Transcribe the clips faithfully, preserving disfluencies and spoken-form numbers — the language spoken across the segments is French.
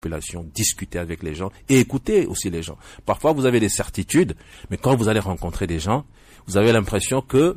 population, discuter avec les gens et écouter aussi les gens. Parfois, vous avez des certitudes, mais quand vous allez rencontrer des gens, vous avez l'impression que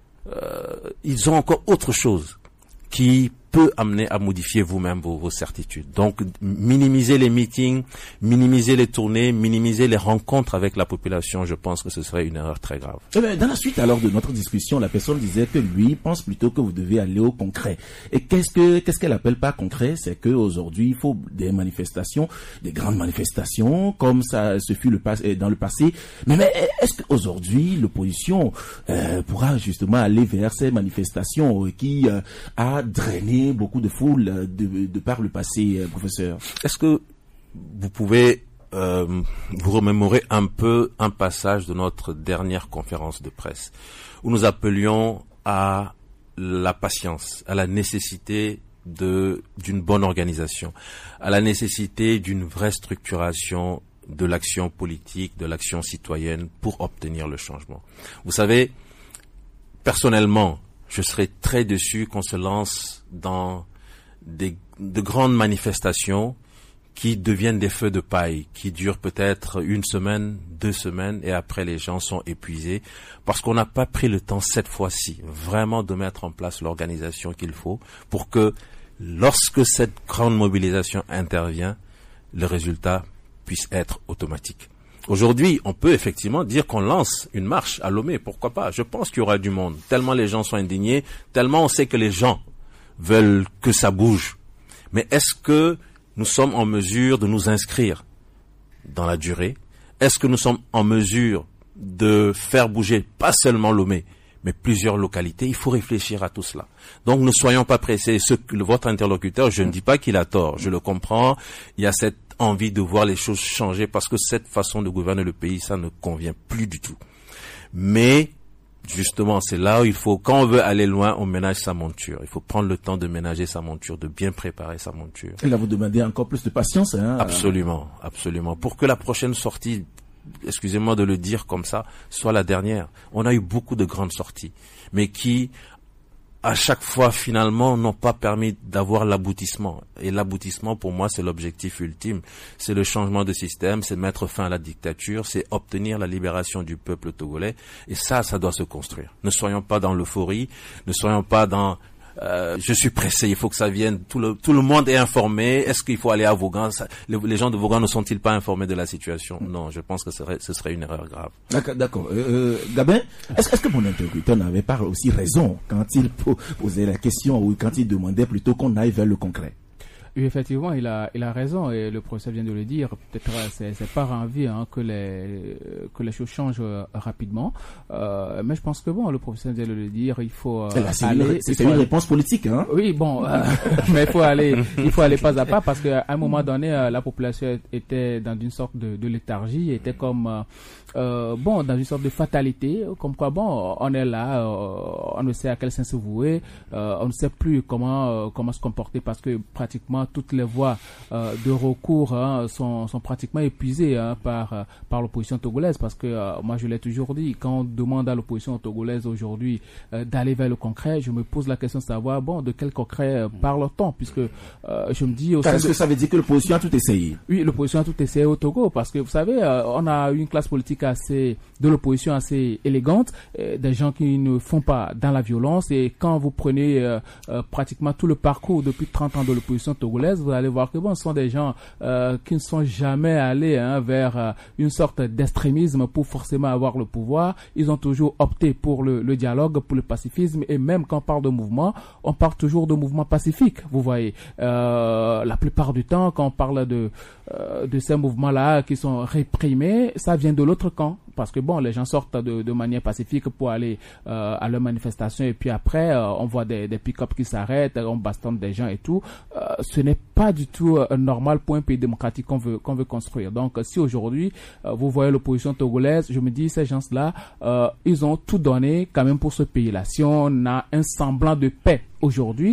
euh, ils ont encore autre chose qui peut amener à modifier vous-même vos, vos certitudes. Donc, minimiser les meetings, minimiser les tournées, minimiser les rencontres avec la population, je pense que ce serait une erreur très grave. Eh bien, dans la suite alors de notre discussion, la personne disait que lui pense plutôt que vous devez aller au concret. Et qu'est-ce que qu'est-ce qu'elle appelle pas concret? C'est que aujourd'hui il faut des manifestations, des grandes manifestations, comme ça ce fut le pas dans le passé. Mais, mais est-ce qu'aujourd'hui l'opposition euh, pourra justement aller vers ces manifestations qui euh, a drainé beaucoup de foules de, de par le passé, euh, professeur? Est-ce que vous pouvez euh, vous remémorer un peu un passage de notre dernière conférence de presse où nous appelions à la patience, à la nécessité de d'une bonne organisation, à la nécessité d'une vraie structuration de l'action politique, de l'action citoyenne pour obtenir le changement. Vous savez, personnellement, je serais très déçu qu'on se lance dans des, de grandes manifestations qui deviennent des feux de paille, qui durent peut-être une semaine, deux semaines, et après les gens sont épuisés, parce qu'on n'a pas pris le temps cette fois-ci, vraiment de mettre en place l'organisation qu'il faut, pour que lorsque cette grande mobilisation intervient, le résultat puisse être automatique. Aujourd'hui, on peut effectivement dire qu'on lance une marche à Lomé, pourquoi pas? Je pense qu'il y aura du monde, tellement les gens sont indignés, tellement on sait que les gens veulent que ça bouge. Mais est-ce que nous sommes en mesure de nous inscrire dans la durée? Est-ce que nous sommes en mesure de faire bouger pas seulement Lomé, mais plusieurs localités? Il faut réfléchir à tout cela. Donc ne soyons pas pressés. Ce, votre interlocuteur, je ne dis pas qu'il a tort, je le comprends. Il y a cette envie de voir les choses changer parce que cette façon de gouverner le pays, ça ne convient plus du tout. Mais justement, c'est là où il faut, quand on veut aller loin, on ménage sa monture. Il faut prendre le temps de ménager sa monture, de bien préparer sa monture. Et là, vous demandez encore plus de patience, hein? Absolument, absolument. Pour que la prochaine sortie, excusez-moi de le dire comme ça, soit la dernière. On a eu beaucoup de grandes sorties, mais qui, à chaque fois, finalement, n'ont pas permis d'avoir l'aboutissement. Et l'aboutissement, pour moi, c'est l'objectif ultime. C'est le changement de système, c'est mettre fin à la dictature, c'est obtenir la libération du peuple togolais. Et ça, ça doit se construire. Ne soyons pas dans l'euphorie, ne soyons pas dans euh, je suis pressé, il faut que ça vienne. Tout le, tout le monde est informé. Est-ce qu'il faut aller à Vaughan? Ça, les, les gens de Vaughan ne sont-ils pas informés de la situation? Non, je pense que ce serait, ce serait une erreur grave. D'accord. d'accord. Euh, Gabin, est-ce, est-ce que mon interlocuteur n'avait pas aussi raison quand il posait la question ou quand il demandait plutôt qu'on aille vers le concret? Oui, effectivement, il a, il a raison et le professeur vient de le dire. Peut-être c'est, c'est par envie hein, que les que les choses changent euh, rapidement. Euh, mais je pense que bon, le professeur vient de le dire. Il faut euh, là, c'est aller. Une, c'est, c'est une aller... réponse politique, hein. Oui, bon, euh, mais il faut aller, il faut aller pas à pas parce qu'à un moment donné, euh, la population était dans une sorte de, de léthargie, était comme euh, euh, bon dans une sorte de fatalité, comme quoi bon, on est là, euh, on ne sait à quel sens se vouer, euh, on ne sait plus comment euh, comment se comporter parce que pratiquement toutes les voies euh, de recours hein, sont, sont pratiquement épuisées hein, par, euh, par l'opposition togolaise parce que euh, moi je l'ai toujours dit, quand on demande à l'opposition togolaise aujourd'hui euh, d'aller vers le concret, je me pose la question de savoir bon de quel concret euh, parle-t-on puisque euh, je me dis... Est-ce que ça veut dire que l'opposition a tout essayé? Oui, l'opposition a tout essayé au Togo parce que vous savez, euh, on a une classe politique assez de l'opposition assez élégante, euh, des gens qui ne font pas dans la violence et quand vous prenez euh, euh, pratiquement tout le parcours depuis trente ans de l'opposition togolaise, vous allez voir que bon, ce sont des gens euh, qui ne sont jamais allés hein, vers euh, une sorte d'extrémisme pour forcément avoir le pouvoir. Ils ont toujours opté pour le, le dialogue, pour le pacifisme et même quand on parle de mouvement, on parle toujours de mouvements pacifiques. Vous voyez, euh, la plupart du temps, quand on parle de euh, de ces mouvements-là qui sont réprimés, ça vient de l'autre camp. Parce que bon, les gens sortent de, de manière pacifique pour aller euh, à leur manifestation et puis après, euh, on voit des, des pick-up qui s'arrêtent, on bastonne des gens et tout. Euh, ce n'est pas du tout euh, normal pour un pays démocratique qu'on veut qu'on veut construire. Donc, si aujourd'hui euh, vous voyez l'opposition togolaise, je me dis ces gens-là, euh, ils ont tout donné quand même pour ce pays-là. Si on a un semblant de paix aujourd'hui,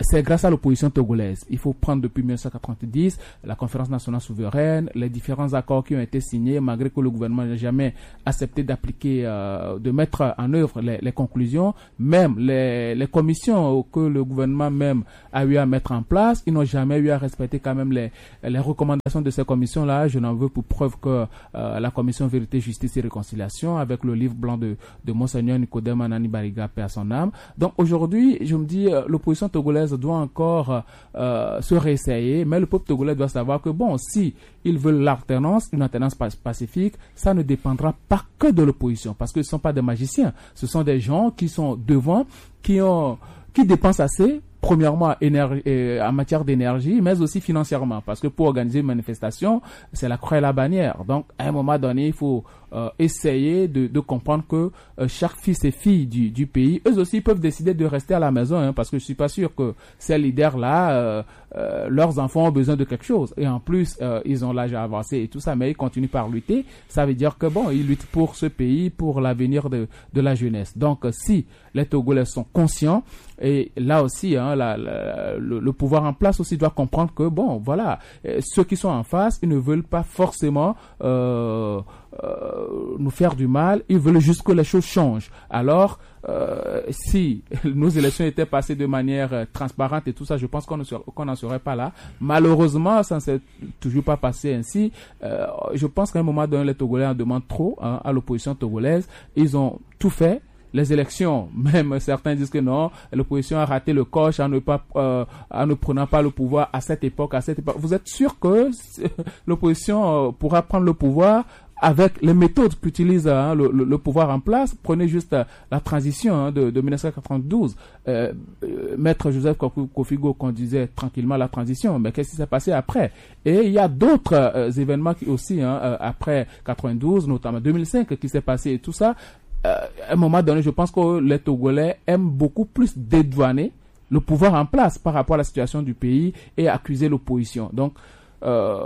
c'est grâce à l'opposition togolaise. Il faut prendre depuis mille neuf cent quatre-vingt-dix la conférence nationale souveraine, les différents accords qui ont été signés, malgré que le gouvernement n'a jamais accepté d'appliquer, euh, de mettre en œuvre les, les conclusions, même les, les commissions que le gouvernement même a eu à mettre en place, ils n'ont jamais eu à respecter quand même les, les recommandations de ces commissions-là. Je n'en veux pour preuve que euh, la commission Vérité, Justice et Réconciliation, avec le livre blanc de, de Monseigneur Nicodème Anani Bariga, paix à son âme. Donc aujourd'hui, je me dis, euh, l'opposition togolaise doit encore euh, se réessayer, mais le peuple togolais doit savoir que bon, si ils veulent l'alternance, une alternance pacifique, ça ne dépendra pas que de l'opposition, parce que ce ne sont pas des magiciens, ce sont des gens qui sont devant, qui ont, qui dépensent assez, premièrement énergie, en matière d'énergie, mais aussi financièrement, parce que pour organiser une manifestation, c'est la croix et la bannière. Donc, à un moment donné, il faut euh, essayer de, de comprendre que euh, chaque fils et fille du, du pays, eux aussi peuvent décider de rester à la maison, hein, parce que je suis pas sûr que ces leaders-là, euh, euh, leurs enfants ont besoin de quelque chose. Et en plus, euh, ils ont l'âge avancé et tout ça, mais ils continuent par lutter. Ça veut dire que bon, ils luttent pour ce pays, pour l'avenir de, de la jeunesse. Donc, si les Togolais sont conscients, et là aussi, hein, la, la, le, le pouvoir en place aussi doit comprendre que bon, voilà, euh, ceux qui sont en face, ils ne veulent pas forcément euh, euh, nous faire du mal, ils veulent juste que les choses changent. Alors, euh, si nos élections étaient passées de manière euh, transparente et tout ça, je pense qu'on ne serait, qu'on n'en serait pas là. Malheureusement, ça ne s'est toujours pas passé ainsi. Euh, je pense qu'à un moment donné, les Togolais en demandent trop, hein, à l'opposition togolaise. Ils ont tout fait. Les élections, même certains disent que non, l'opposition a raté le coche en ne pas, euh, en ne prenant pas le pouvoir à cette époque, à cette époque. Vous êtes sûr que l'opposition euh, pourra prendre le pouvoir avec les méthodes qu'utilise hein, le, le, le pouvoir en place? Prenez juste euh, la transition hein, de, de mille neuf cent quatre-vingt-douze. Euh, euh, Maître Joseph Kofigo conduisait tranquillement la transition, mais qu'est-ce qui s'est passé après? Et il y a d'autres euh, événements qui aussi hein, euh, après quatre-vingt-douze, notamment deux mille cinq, qui s'est passé et tout ça. Euh, à un moment donné, je pense que les Togolais aiment beaucoup plus dédouaner le pouvoir en place par rapport à la situation du pays et accuser l'opposition. Donc, euh,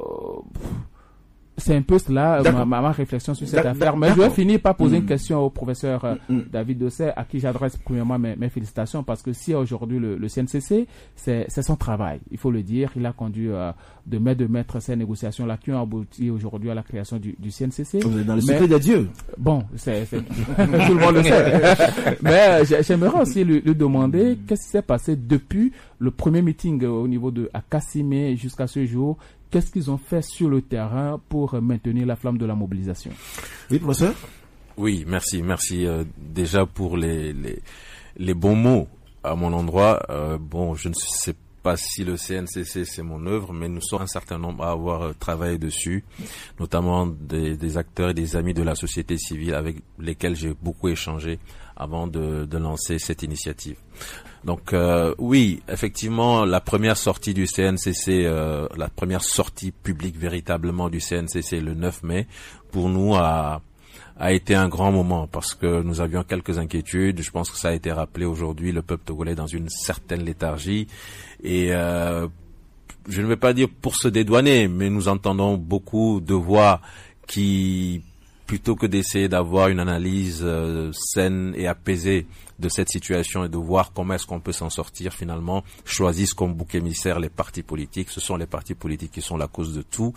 c'est un peu cela ma, ma, ma réflexion sur cette affaire. Mais je vais finir par poser mmh. une question au professeur euh, mmh. David Dosset, à qui j'adresse premièrement mes, mes félicitations, parce que si aujourd'hui le, le C N C C, c'est, c'est son travail, il faut le dire. Il a conduit euh, de mai de maître ces négociations-là qui ont abouti aujourd'hui à la création du, du C N C C. Vous êtes dans le secret de Dieu. Bon, c'est, c'est tout le monde le sait. Mais euh, j'aimerais aussi lui, lui demander qu'est-ce qui s'est passé depuis le premier meeting au niveau de à Kassimé jusqu'à ce jour. Qu'est-ce qu'ils ont fait sur le terrain pour maintenir la flamme de la mobilisation? Oui, professeur. Oui, merci, merci euh, déjà pour les, les les bons mots à mon endroit. Euh, bon, je ne sais pas si le C N C C c'est mon œuvre, mais nous sommes un certain nombre à avoir euh, travaillé dessus, notamment des, des acteurs et des amis de la société civile avec lesquels j'ai beaucoup échangé avant de, de lancer cette initiative. Donc euh, oui, effectivement, la première sortie du C N C C, euh, la première sortie publique véritablement du C N C C le neuf mai, pour nous a a été un grand moment parce que nous avions quelques inquiétudes. Je pense que ça a été rappelé aujourd'hui, le peuple togolais dans une certaine léthargie. Et euh, je ne vais pas dire pour se dédouaner, mais nous entendons beaucoup de voix qui, plutôt que d'essayer d'avoir une analyse euh, saine et apaisée de cette situation et de voir comment est-ce qu'on peut s'en sortir, finalement, choisissent comme bouc émissaire les partis politiques. Ce sont les partis politiques qui sont la cause de tout.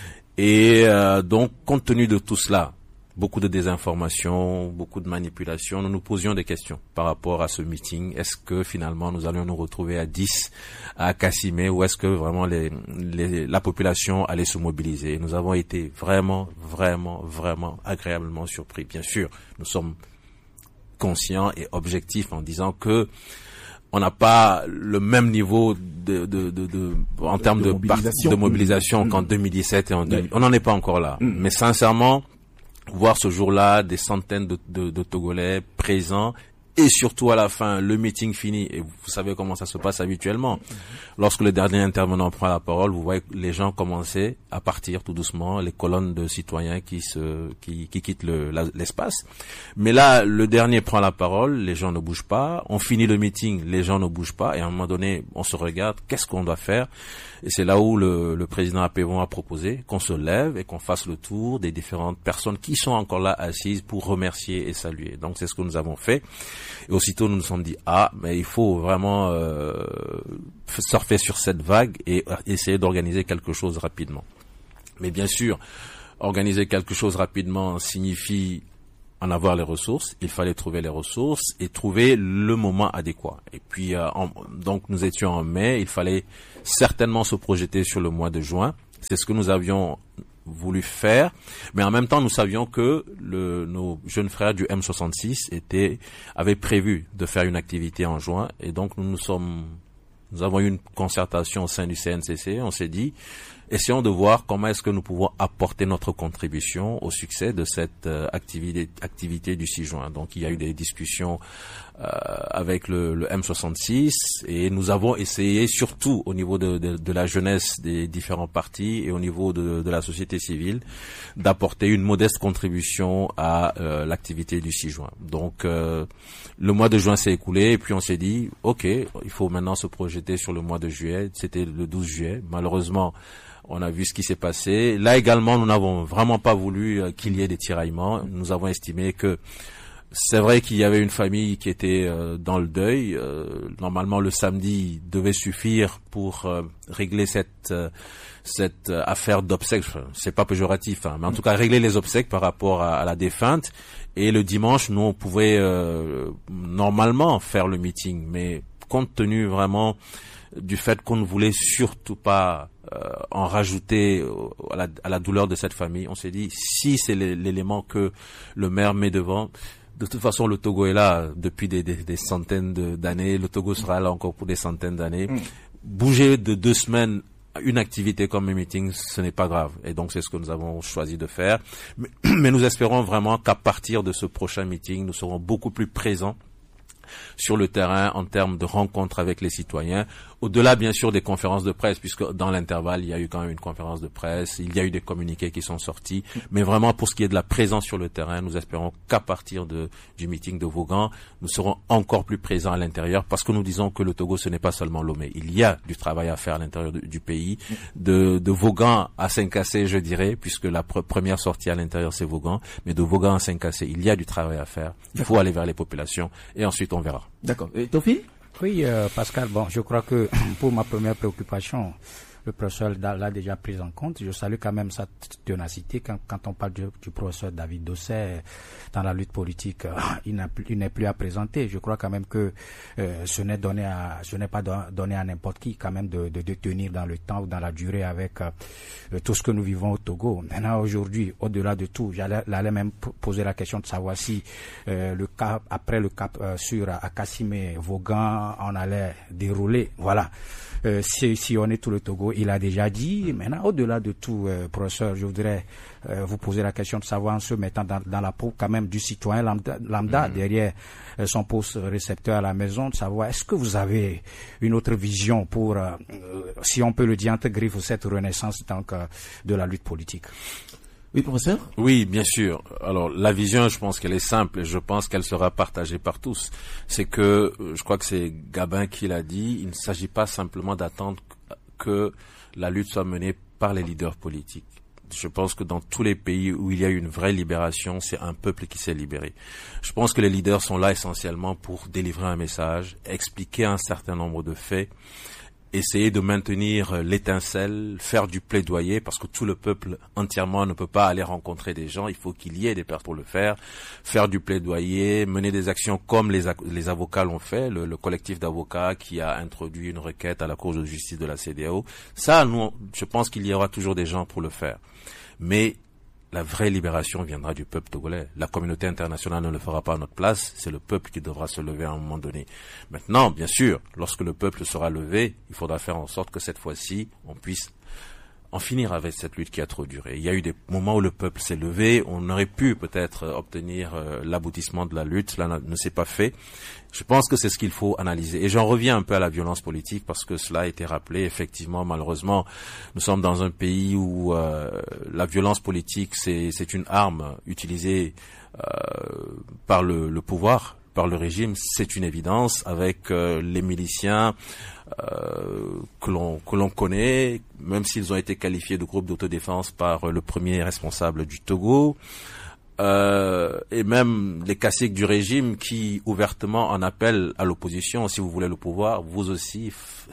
Et euh, donc, compte tenu de tout cela, beaucoup de désinformation, beaucoup de manipulation, nous nous posions des questions par rapport à ce meeting. Est-ce que finalement nous allions nous retrouver à dix à Kassimé, ou est-ce que vraiment les, les, la population allait se mobiliser? Et nous avons été vraiment, vraiment, vraiment agréablement surpris. Bien sûr, nous sommes conscients et objectifs en disant que on n'a pas le même niveau de, de, de, de en termes de, de mobilisation, de mobilisation mmh. qu'en deux mille dix-sept et en deux mille. On n'en est pas encore là. Mmh. Mais sincèrement, voir ce jour-là des centaines de, de, de Togolais présents, et surtout à la fin, le meeting fini, et vous savez comment ça se passe habituellement. Lorsque le dernier intervenant prend la parole, vous voyez les gens commencer à partir tout doucement, les colonnes de citoyens qui se, qui, qui quittent le, la, l'espace. Mais là, le dernier prend la parole, les gens ne bougent pas. On finit le meeting, les gens ne bougent pas, et à un moment donné, on se regarde, qu'est-ce qu'on doit faire? Et c'est là où le, le président Apévon a proposé qu'on se lève et qu'on fasse le tour des différentes personnes qui sont encore là assises pour remercier et saluer. Donc c'est ce que nous avons fait. Et aussitôt, nous nous sommes dit, ah, mais il faut vraiment euh, surfer sur cette vague et essayer d'organiser quelque chose rapidement. Mais bien sûr, organiser quelque chose rapidement signifie en avoir les ressources. Il fallait trouver les ressources et trouver le moment adéquat. Et puis, euh, en, donc, nous étions en mai. Il fallait certainement se projeter sur le mois de juin. C'est ce que nous avions voulu faire. Mais en même temps, nous savions que le, nos jeunes frères du M soixante-six étaient, avaient prévu de faire une activité en juin. Et donc, nous nous sommes, nous avons eu une concertation au sein du C N C C. On s'est dit, essayons de voir comment est-ce que nous pouvons apporter notre contribution au succès de cette euh, activité, activité du six juin. Donc, il y a eu des discussions euh, avec le, le M soixante-six et nous avons essayé, surtout au niveau de, de, de la jeunesse des différents partis et au niveau de, de la société civile, d'apporter une modeste contribution à euh, l'activité du six juin. Donc, euh, le mois de juin s'est écoulé et puis on s'est dit, ok, il faut maintenant se projeter sur le mois de juillet. C'était le douze juillet. Malheureusement, on a vu ce qui s'est passé. Là également, nous n'avons vraiment pas voulu euh, qu'il y ait des tiraillements. Nous avons estimé que c'est vrai qu'il y avait une famille qui était euh, dans le deuil. Euh, normalement, le samedi devait suffire pour euh, régler cette euh, cette euh, affaire d'obsèques. Enfin, c'est pas péjoratif, hein, mais en tout cas régler les obsèques par rapport à, à la défunte. Et le dimanche, nous on pouvait euh, normalement faire le meeting, mais compte tenu vraiment du fait qu'on ne voulait surtout pas euh, en rajouter à la, à la douleur de cette famille, on s'est dit, si c'est l'élément que le maire met devant, de toute façon le Togo est là depuis des, des, des centaines d'années, le Togo sera là encore pour des centaines d'années. Mmh. Bouger de deux semaines une activité comme un meeting, ce n'est pas grave. Et donc c'est ce que nous avons choisi de faire. Mais, mais nous espérons vraiment qu'à partir de ce prochain meeting, nous serons beaucoup plus présents sur le terrain en termes de rencontres avec les citoyens, au-delà bien sûr des conférences de presse, puisque dans l'intervalle il y a eu quand même une conférence de presse, il y a eu des communiqués qui sont sortis, mais vraiment pour ce qui est de la présence sur le terrain, nous espérons qu'à partir de, du meeting de Vaughan, nous serons encore plus présents à l'intérieur, parce que nous disons que le Togo ce n'est pas seulement Lomé, il y a du travail à faire à l'intérieur du, du pays, de, de Vaughan à Saint-Cassé je dirais, puisque la pre première sortie à l'intérieur c'est Vaughan, mais de Vaughan à Saint-Cassé il y a du travail à faire, il faut aller vers les populations et ensuite on verra. D'accord. Et Tofi? Oui, euh, Pascal, bon, je crois que pour ma première préoccupation, le professeur l'a déjà prise en compte. Je salue quand même sa ténacité quand, quand on parle du, du professeur David Dosset dans la lutte politique. Euh, il n'est plus, il n'est plus à présenter. Je crois quand même que euh, ce n'est donné à, ce n'est pas donné à n'importe qui quand même de, de, de tenir dans le temps ou dans la durée avec euh, tout ce que nous vivons au Togo. Maintenant, aujourd'hui, au-delà de tout, j'allais même poser la question de savoir si euh, le cap, après le cap euh, sur Akassime Vaughan, on allait dérouler. Voilà. Euh, si, si on est tout le Togo, il a déjà dit. Maintenant, au-delà de tout, euh, professeur, je voudrais euh, vous poser la question de savoir, en se mettant dans, dans la peau quand même du citoyen lambda, lambda mmh. derrière euh, son poste récepteur à la maison, de savoir est-ce que vous avez une autre vision pour, euh, si on peut le dire entre griffes, cette renaissance donc, euh, de la lutte politique. Oui, professeur? Oui, bien sûr. Alors, la vision, je pense qu'elle est simple et je pense qu'elle sera partagée par tous. C'est que, je crois que c'est Gabin qui l'a dit, il ne s'agit pas simplement d'attendre que la lutte soit menée par les leaders politiques. Je pense que dans tous les pays où il y a eu une vraie libération, c'est un peuple qui s'est libéré. Je pense que les leaders sont là essentiellement pour délivrer un message, expliquer un certain nombre de faits, essayer de maintenir l'étincelle, faire du plaidoyer, parce que tout le peuple entièrement ne peut pas aller rencontrer des gens, il faut qu'il y ait des personnes pour le faire, faire du plaidoyer, mener des actions comme les, les avocats l'ont fait, le, le collectif d'avocats qui a introduit une requête à la Cour de justice de la C E D A O. Ça, nous, je pense qu'il y aura toujours des gens pour le faire. Mais la vraie libération viendra du peuple togolais. La communauté internationale ne le fera pas à notre place. C'est le peuple qui devra se lever à un moment donné. Maintenant, bien sûr, lorsque le peuple sera levé, il faudra faire en sorte que cette fois-ci, on puisse en finir avec cette lutte qui a trop duré. Il y a eu des moments où le peuple s'est levé. On aurait pu peut-être obtenir euh, l'aboutissement de la lutte. Cela ne s'est pas fait. Je pense que c'est ce qu'il faut analyser. Et j'en reviens un peu à la violence politique parce que cela a été rappelé. Effectivement, malheureusement, nous sommes dans un pays où euh, la violence politique, c'est, c'est une arme utilisée euh, par le, le pouvoir, par le régime. C'est une évidence avec euh, les miliciens euh, que l'on que l'on connaît, même s'ils ont été qualifiés de groupe d'autodéfense par euh, le premier responsable du Togo. euh, et même les caciques du régime qui ouvertement en appellent à l'opposition. Si vous voulez le pouvoir, vous aussi,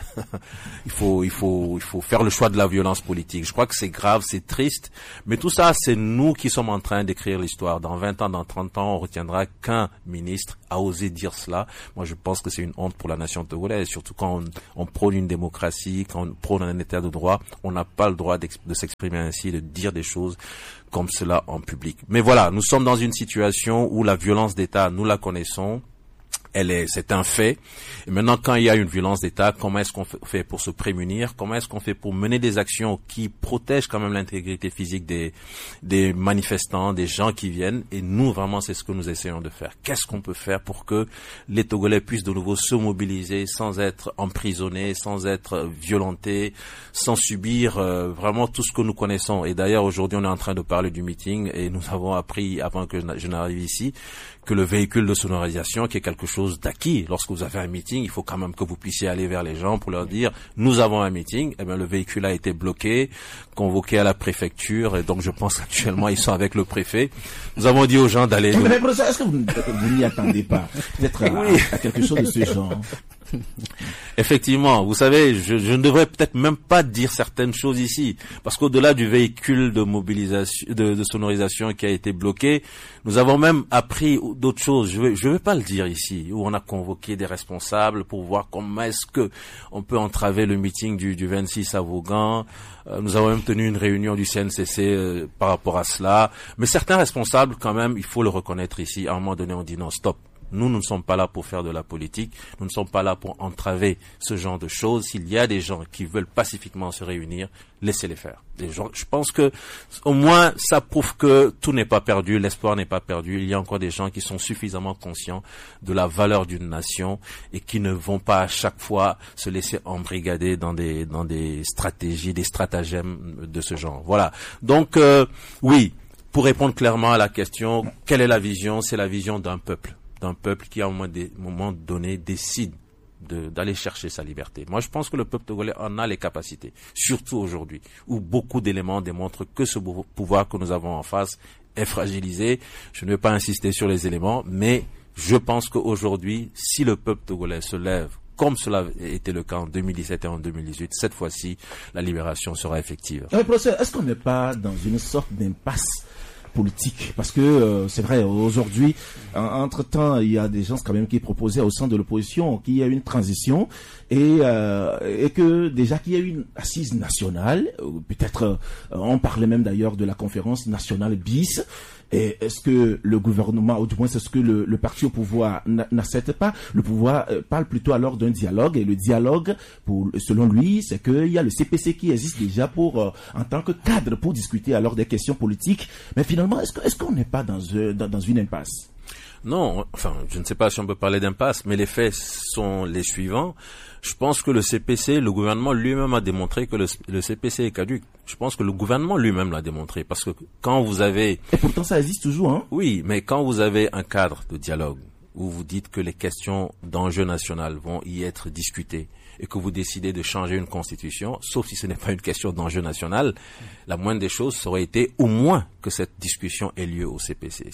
il faut, il faut, il faut faire le choix de la violence politique. Je crois que c'est grave, c'est triste, mais tout ça, c'est nous qui sommes en train d'écrire l'histoire. Dans vingt ans, dans trente ans, on retiendra qu'un ministre a osé dire cela. Moi, je pense que c'est une honte pour la nation togolaise, surtout quand on, on prône une démocratie, quand on prône un état de droit. On n'a pas le droit de s'exprimer ainsi, de dire des choses comme cela en public. Mais voilà, nous sommes dans une situation où la violence d'État, nous la connaissons. Elle est, c'est un fait. Et maintenant, quand il y a une violence d'État, comment est-ce qu'on fait pour se prémunir? Comment est-ce qu'on fait pour mener des actions qui protègent quand même l'intégrité physique des, des manifestants, des gens qui viennent? Et nous, vraiment, c'est ce que nous essayons de faire. Qu'est-ce qu'on peut faire pour que les Togolais puissent de nouveau se mobiliser sans être emprisonnés, sans être violentés, sans subir euh, vraiment tout ce que nous connaissons? Et d'ailleurs, aujourd'hui, on est en train de parler du meeting et nous avons appris, avant que je n'arrive ici, que le véhicule de sonorisation, qui est quelque chose d'acquis. Lorsque vous avez un meeting, il faut quand même que vous puissiez aller vers les gens pour leur dire « Nous avons un meeting ». Eh bien, le véhicule a été bloqué, convoqué à la préfecture, et donc je pense qu'actuellement, ils sont avec le préfet. Nous avons dit aux gens d'aller... Mais, mais professeur, est-ce que vous, vous n'y attendez pas? Peut-être à, oui. à quelque chose de ce genre. Effectivement, vous savez, je, je ne devrais peut-être même pas dire certaines choses ici, parce qu'au-delà du véhicule de mobilisation, de, de sonorisation qui a été bloqué, nous avons même appris d'autres choses. Je vais, je vais pas le dire ici, où on a convoqué des responsables pour voir comment est-ce que on peut entraver le meeting du, du vingt-six à Vaughan. Euh, nous avons même tenu une réunion du C N C C euh, par rapport à cela. Mais certains responsables, quand même, il faut le reconnaître ici. À un moment donné, on dit non, stop. Nous, nous ne sommes pas là pour faire de la politique. Nous ne sommes pas là pour entraver ce genre de choses. S'il y a des gens qui veulent pacifiquement se réunir, laissez-les faire. Les gens, je pense que, au moins, ça prouve que tout n'est pas perdu, l'espoir n'est pas perdu. Il y a encore des gens qui sont suffisamment conscients de la valeur d'une nation et qui ne vont pas à chaque fois se laisser embrigader dans des, dans des stratégies, des stratagèmes de ce genre. Voilà. Donc, euh, oui, pour répondre clairement à la question, quelle est la vision? C'est la vision d'un peuple. d'un peuple qui, à un moment, des, moment donné, décide de, d'aller chercher sa liberté. Moi, je pense que le peuple togolais en a les capacités, surtout aujourd'hui, où beaucoup d'éléments démontrent que ce pouvoir que nous avons en face est fragilisé. Je ne vais pas insister sur les éléments, mais je pense qu'aujourd'hui, si le peuple togolais se lève, comme cela était le cas en deux mille dix-sept et en deux mille dix-huit, cette fois-ci, la libération sera effective. Oui, professeur, est-ce qu'on n'est pas dans une sorte d'impasse politique, parce que euh, c'est vrai, aujourd'hui, entre-temps, il y a des gens quand même qui proposaient au sein de l'opposition qu'il y ait une transition et, euh, et que déjà qu'il y ait une assise nationale, peut-être euh, on parlait même d'ailleurs de la conférence nationale bis. Et est-ce que le gouvernement, ou du moins c'est ce que le, le parti au pouvoir n'accepte pas? Le pouvoir euh, parle plutôt alors d'un dialogue, et le dialogue, pour, selon lui, c'est qu'il y a le C P C qui existe déjà pour, euh, en tant que cadre pour discuter alors des questions politiques. Mais finalement, est-ce, que, est-ce qu'on n'est pas dans, euh, dans, dans une impasse? Non, enfin, je ne sais pas si on peut parler d'impasse, mais les faits sont les suivants. Je pense que le C P C, le gouvernement lui-même a démontré que le, le C P C est caduc. Je pense que le gouvernement lui-même l'a démontré, parce que quand vous avez... Et pourtant ça existe toujours, hein? Oui, mais quand vous avez un cadre de dialogue, où vous dites que les questions d'enjeu national vont y être discutées, et que vous décidez de changer une constitution, sauf si ce n'est pas une question d'enjeu national, la moindre des choses aurait été au moins que cette discussion ait lieu au C P C.